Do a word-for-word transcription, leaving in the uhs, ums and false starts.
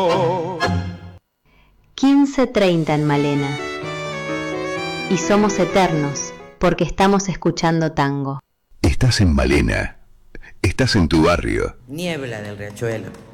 quince treinta en Malena. Y somos eternos porque estamos escuchando tango. Estás en Malena. Estás en tu barrio. Niebla del Riachuelo.